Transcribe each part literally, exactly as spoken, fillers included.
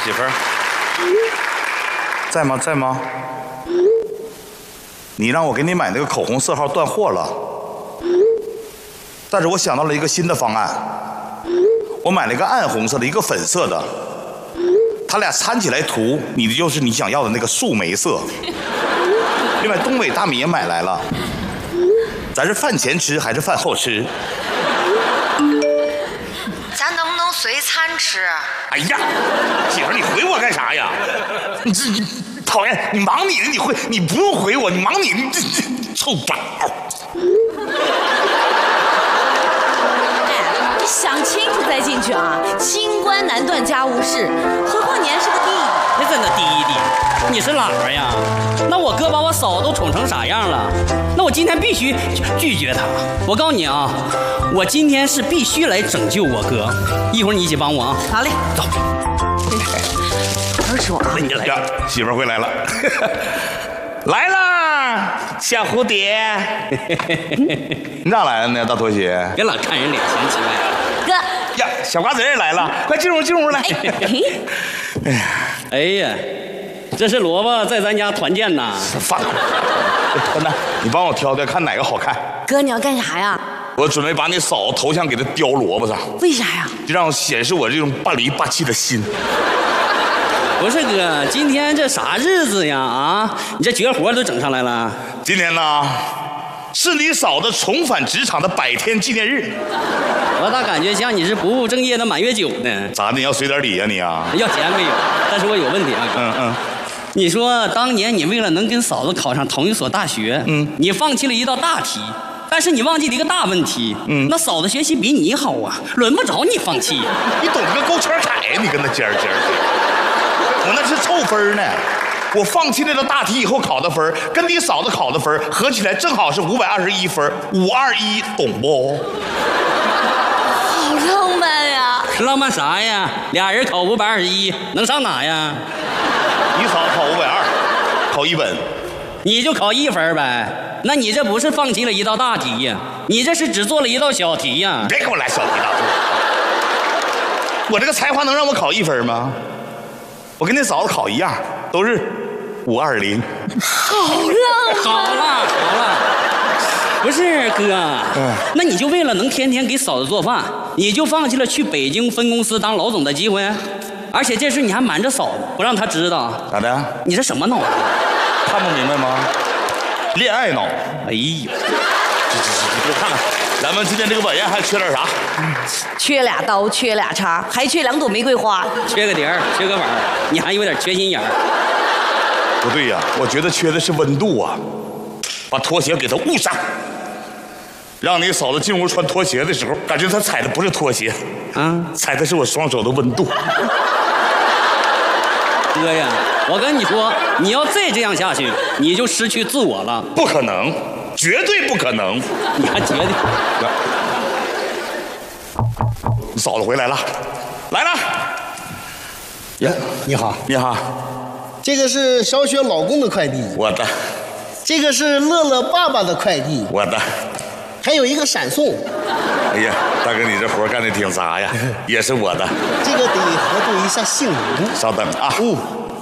媳妇儿，在吗？在吗？你让我给你买那个口红色号断货了，但是我想到了一个新的方案，我买了一个暗红色的，一个粉色的，它俩掺起来涂，你的就是你想要的那个树莓色。另外，东北大米也买来了，咱是饭前吃还是饭后吃？ 咱能不能随餐吃？ 哎呀，媳妇儿，你回我干啥呀？你这你讨厌，你忙你的，你回你不用回我，你忙你的，这这臭宝。 你想清楚再进去啊！清官难断家务事，何况你还是个弟弟。 你真的弟弟，你是哪儿呀？那我哥把我嫂都宠成啥样了？那我今天必须拒绝他。我告诉你啊，我今天是必须来拯救我哥。一会儿你一起帮我啊！ 好嘞， 走。 儿说啊， 你来呀，媳妇儿回来了，来啦，小蝴蝶。你咋来了呢？大拖鞋。 别老看人脸嫌弃外。 哥呀，小瓜子也来了，快进屋进屋来。 哎哎呀， 哎呀，这是萝卜在咱家团建呐。 饭了，丹丹，你帮我挑挑，看哪个好看。 哥，你要干啥呀？ 我准备把你嫂子头像给她雕萝卜上， 为啥呀？ 就让显示我这种霸离霸气的心。 不是哥，今天这啥日子呀？啊，你这绝活都整上来了。 今天呢，是你嫂子重返职场的百天纪念日。 我咋感觉像你是不务正业的满月酒呢？ 咋的？你要随点礼呀、啊、你啊？ 要钱没有？但是我有问题啊，哥。 嗯嗯。 你说当年你为了能跟嫂子考上同一所大学，嗯，你放弃了一道大题，但是你忘记了一个大问题，嗯，那嫂子学习比你好啊，轮不着你放弃。 你懂个勾圈凯呀？你跟那尖儿尖儿的，我那是凑分呢。我放弃那道大题以后考的分，跟你嫂子考的分合起来正好是五百二十一分，五二一，懂不？ 好浪漫呀！ 浪漫啥呀？俩人考五百二十一，能上哪呀？ 你嫂考五百二，考一本， 你就考一分呗。那你这不是放弃了一道大题呀？你这是只做了一道小题呀！ 你别给我来小题大做。我这个才华能让我考一分吗？我跟那嫂子考一样，都是五二零。 好浪漫！ 好了好了，不是哥，嗯，那你就为了能天天给嫂子做饭，你就放弃了去北京分公司当老总的机会？而且这事你还瞒着嫂子，不让她知道。 咋的？ 你这什么脑子？ 看不明白吗？恋爱脑。 哎呦， 给我看看，咱们今天这个晚宴还缺点啥？ 缺俩刀，缺俩叉，还缺两朵玫瑰花， 缺个碟儿，缺个碗儿，你还有点缺心眼儿。 不对呀，我觉得缺的是温度啊！把拖鞋给它捂上，让你嫂子进屋穿拖鞋的时候，感觉她踩的不是拖鞋，啊，踩的是我双手的温度。 哥呀，我跟你说，你要再这样下去，你就失去自我了。 不可能，绝对不可能！ 你还觉得？ 你嫂子回来了，来了。 呀，你好， 你好， 这个是小雪老公的快递， 我的， 这个是乐乐爸爸的快递， 我的， 还有一个闪送。 哎呀，大哥，你这活干的挺杂呀，也是我的。 这个得核对一下姓名。 稍等啊。嗯。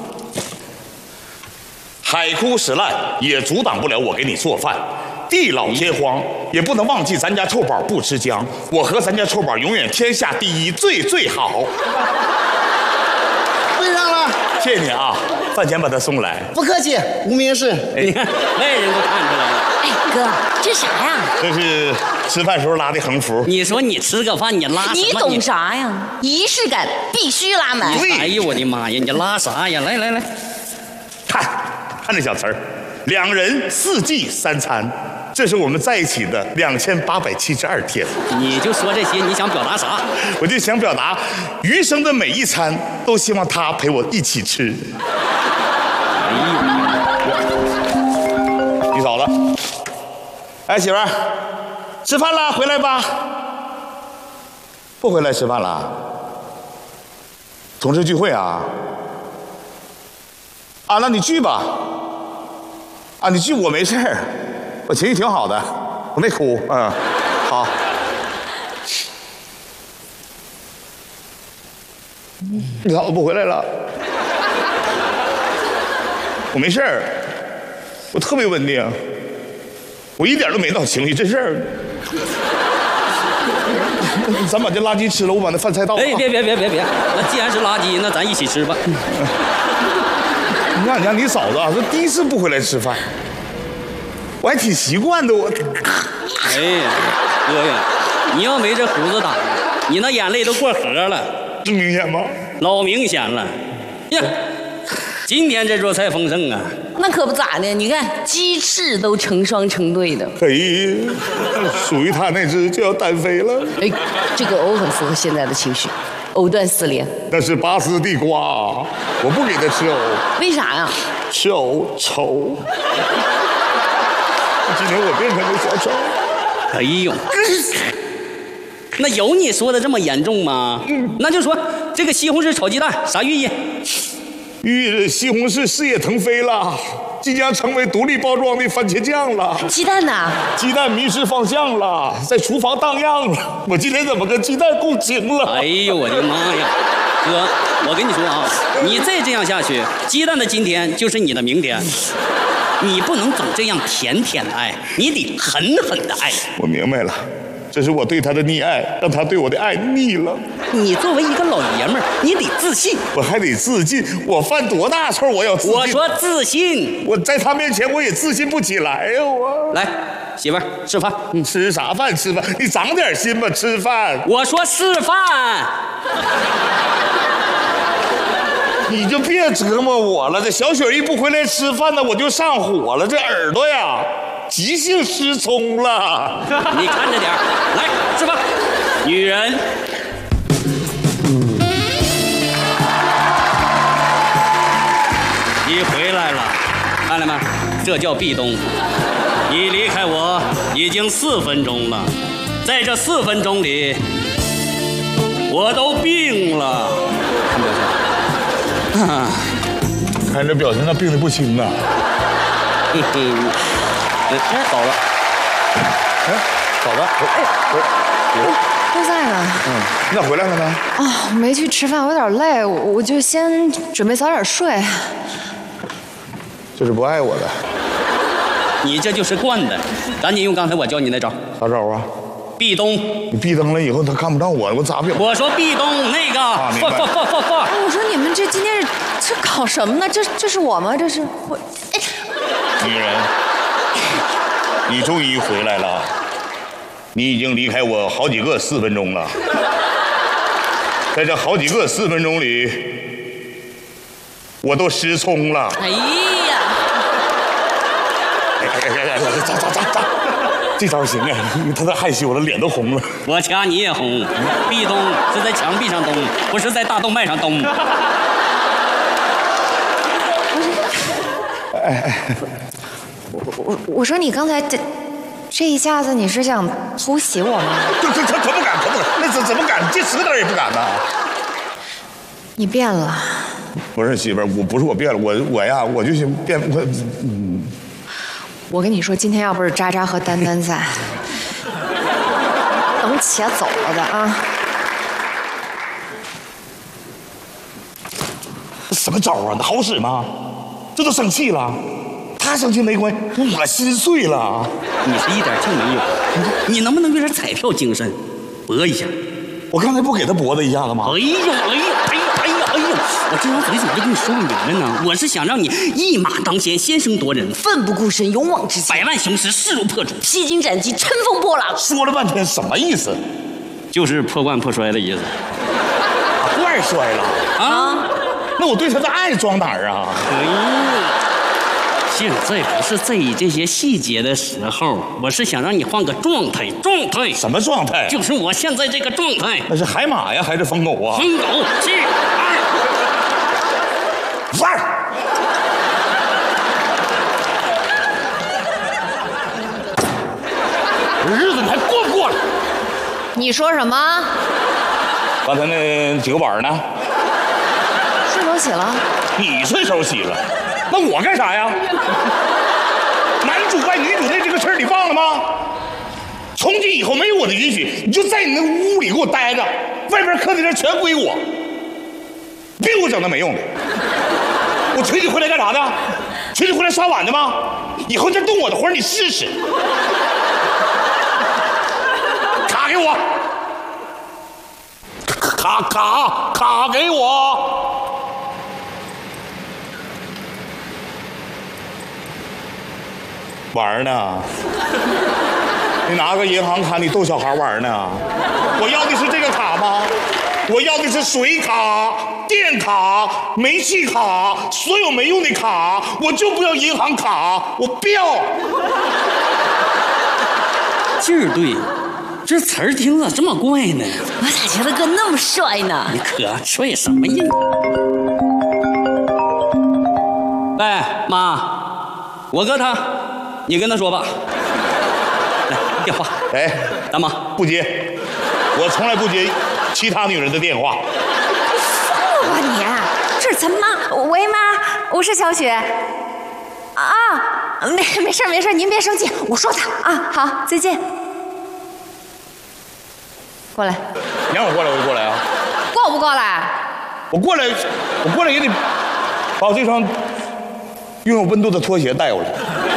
海枯石烂也阻挡不了我给你做饭，地老天荒也不能忘记咱家臭宝不吃姜。我和咱家臭宝永远天下第一，最最好。 对上了， 谢谢你啊，饭前把他送来。 不客气，无名氏。 你看外人都看出来了。 哎，哥，这啥呀？ 这是吃饭时候拉的横幅。 你说你吃个饭你拉什么？ 你懂啥呀？仪式感必须拉满。 哎呦我的妈呀！你拉啥呀？来来来， 看，看这小词儿，两人四季三餐，这是我们在一起的两千八百七十二天。 你就说这些，你想表达啥？ 我就想表达，余生的每一餐都希望他陪我一起吃。 哎呦， 你嫂子，哎，媳妇儿，吃饭了，回来吧。不回来吃饭了？同事聚会啊？啊，那你聚吧。啊，你聚我没事儿，我情绪挺好的，我没哭。嗯，好。 你老婆回来了。我没事儿，我特别稳定，我一点都没闹情绪，这事儿。咱把这垃圾吃了，我把那饭菜倒了。 哎，别别别别别，那既然是垃圾，那咱一起吃吧。 你看，你看你嫂子啊，这第一次不回来吃饭，我还挺习惯的。我， 哎呀，哥呀，你要没这胡子挡，你那眼泪都过河了， 这明显吗？ 老明显了。呀，今天这桌菜丰盛啊！ 那可不咋的，你看鸡翅都成双成对的。 哎，属于他那只就要单飞了。 哎，这个藕很符合现在的情绪，藕断丝连。 那是拔丝地瓜，我不给他吃藕。 为啥呀？ 吃藕丑。今天我变成个小丑。 哎呦，那有你说的这么严重吗？嗯，那就说这个西红柿炒鸡蛋啥寓意？ 寓意西红柿事业腾飞了，即将成为独立包装的番茄酱了。 鸡蛋呢？ 鸡蛋迷失方向了，在厨房荡漾了。我今天怎么跟鸡蛋共情了？ 哎呦我的妈呀！哥，我跟你说啊，你再这样下去，鸡蛋的今天就是你的明天。你不能总这样甜甜的爱，你得狠狠的爱。 我明白了，这是我对他的溺爱，让他对我的爱腻了。 你作为一个老爷们儿，你得自信。 我还得自尽，我犯多大错我要自尽？ 我说自信， 我在他面前我也自信不起来呀！我来，媳妇儿吃饭。 你吃啥饭？吃饭？你长点心吧，吃饭。 我说示范。 你就别折磨我了，这小雪一不回来吃饭呢，我就上火了，这耳朵呀，急性失聪了。 你看着点儿，来吃饭。女人，你回来了，看了吗？这叫壁咚。你离开我已经四分钟了，在这四分钟里，我都病了。看表情。啊， 看这表情，他病得不轻啊！ 嘿嘿，哎，嫂子， 哎，嫂子，哎， 都在呢。 嗯，你咋回来了呢？ 啊、哦，没去吃饭，我有点累，我我就先准备早点睡。 这是不爱我的。 你这就是惯的，赶紧用刚才我教你那招。 啥招啊？ 壁咚。 你闭灯了以后，他看不上我，我咋表？ 我说壁咚那个， 啊，明白。 放放放放。 我说你们这今天是这搞什么呢？这这是我吗？这是我。哎， 女人，你终于回来了。你已经离开我好几个四分钟了，在这好几个四分钟里，我都失聪了。 哎呀！ 哎哎哎哎！走走走走！这招行啊！他都害羞了，脸都红了。 我掐你也红。壁咚是在墙壁上咚，不是在大动脉上咚。 哎哎，我我我说你刚才这这一下子，你是想突袭我吗？ 这这这可不敢，可不敢，那怎怎么敢？这十点也不敢呐。 你变了。 不是媳妇儿，我不是我变了，我我呀，我就想变我嗯。 我跟你说，今天要不是渣渣和丹丹在，等且走了的啊！ 什么招啊？那好使吗？这都生气了，他生气没关系，我心碎了。 你是一点劲没有，你能不能有点彩票精神，搏一下？ 我刚才不给他脖子一下子吗？ 哎呦哎呦哎呦哎呦哎呦！我这张嘴怎么就跟你说不明白呢？我是想让你一马当先，先声夺人， 奋不顾身，勇往直前， 百万雄师势如破竹， 披荆斩棘，乘风破浪。 说了半天什么意思？ 就是破罐破摔的意思。 罐摔了啊？ 那我对他的爱装哪儿啊？ 哎呦！现在不是在意这些细节的时候，我是想让你换个状态，状态什么状态？ 就是我现在这个状态。 那是海马呀，还是疯狗啊？ 疯狗，七二玩儿。日子你还过不过了？ 你说什么？ 刚才那几个碗呢？ 顺手洗了。 你顺手洗了。那我干啥呀？男主外女主内这个事儿你忘了吗？从今以后没有我的允许，你就在你那屋里给我待着，外边客厅这全归我。 整那没用的。我催你回来干啥的？催你回来刷碗的吗？以后再动我的活儿，你试试。卡给我，卡卡卡给我。玩呢？你拿个银行卡，你逗小孩玩呢？我要的是这个卡吗？我要的是水卡、电卡、煤气卡，所有没用的卡，我就不要银行卡，我不要。 劲儿对，这词儿听着这么怪呢？ 我咋觉得哥那么帅呢？ 你可帅什么呀？哎，妈，我哥他，你跟他说吧。来，电话。 哎， 大妈不接，我从来不接其他女人的电话。 疯了吧你？这是咱妈。喂妈，我是小雪。啊，没没事没事，您别生气，我说他啊。好，再见。过来。 你让我过来我就过来啊。 过不过来？ 我过来，我过来也得把我这双拥有温度的拖鞋带过来。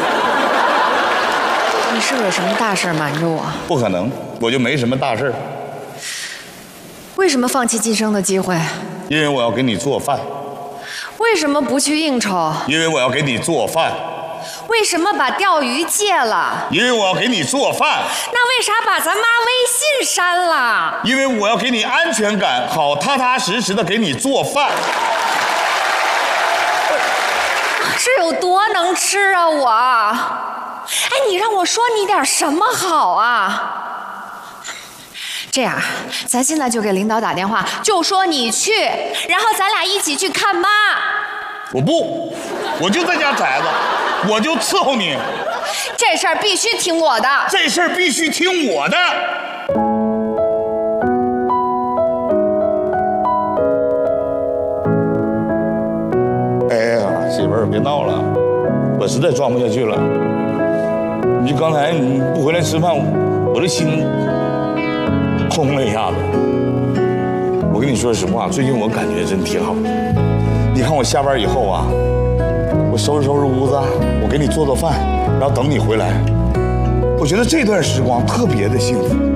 你是不是有什么大事瞒着我？ 不可能，我就没什么大事。 为什么放弃晋升的机会？ 因为我要给你做饭。 为什么不去应酬？ 因为我要给你做饭。 为什么把钓鱼戒了？ 因为我要给你做饭。 那为啥把咱妈微信删了？ 因为我要给你安全感，好踏踏实实的给你做饭。 是有多能吃啊我？哎，你让我说你点什么好啊？这样，咱现在就给领导打电话，就说你去，然后咱俩一起去看妈。 我不，我就在家宅着，我就伺候你。 这事儿必须听我的。 这事儿必须听我的。哎呀，媳妇儿，别闹了，我实在装不下去了。你就刚才你不回来吃饭，我这心空了一下子。我跟你说实话，最近我感觉真挺好。你看我下班以后啊，我收拾收拾屋子，我给你做做饭，然后等你回来。我觉得这段时光特别的幸福。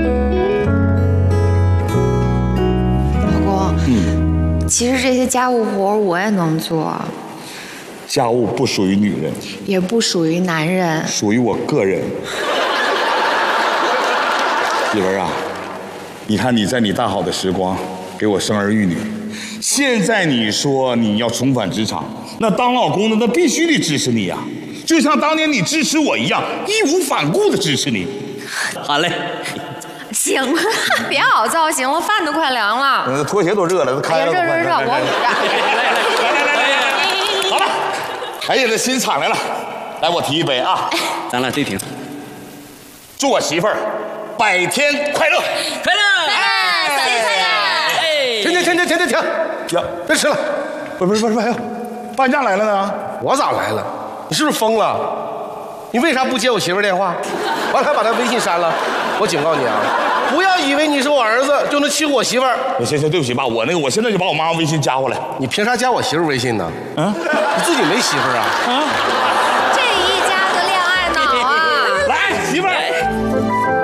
老公，嗯，其实这些家务活我也能做。 家务不属于女人， 也不属于男人， 属于我个人。媳妇儿啊，你看你在你大好的时光给我生儿育女，现在你说你要重返职场，那当老公的那必须得支持你呀、啊，就像当年你支持我一样，义无反顾的支持你。 好嘞。 行了，别熬造型了，饭都快凉了。 嗯，拖鞋都热了，都开了。 热热热，我来来来来来，好了。哎呀，这新厂来了，来我提一杯啊， 咱俩对瓶。 祝我媳妇儿百天快乐， 快乐！ 哎，三天快乐！ 哎， 停停停停停停停！ 呀， 别吃了， 不是不是不是，还有半价来了呢。 我咋来了？你是不是疯了？你为啥不接我媳妇儿电话？完了还把她微信删了？我警告你啊，不要以为你是我儿子就能欺负我媳妇儿。 行行，对不起爸，我那个我现在就把我妈微信加过来。 你凭啥加我媳妇儿微信呢？ 嗯， 你自己没媳妇儿啊？ 啊。